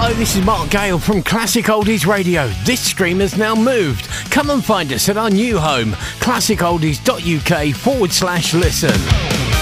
Hello, this is Mark Gale from Classic Oldies Radio. This stream has now moved. Come and find us at our new home, classicoldies.uk/listen.